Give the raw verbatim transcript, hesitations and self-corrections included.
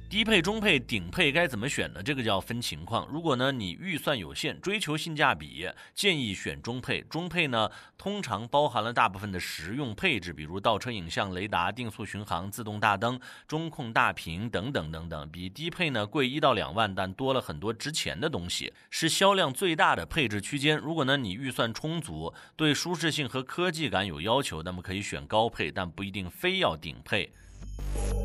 低配、中配、顶配该怎么选呢？这个叫分情况。如果呢你预算有限，追求性价比，建议选中配。中配呢通常包含了大部分的实用配置，比如倒车影像、雷达、定速巡航、自动大灯、中控大屏等等等等。比低配呢贵一到两万，但多了很多值钱的东西，是销量最大的配置区间。如果呢你预算充足，对舒适性和科技感有要求，那么可以选高配，但不一定非要顶配。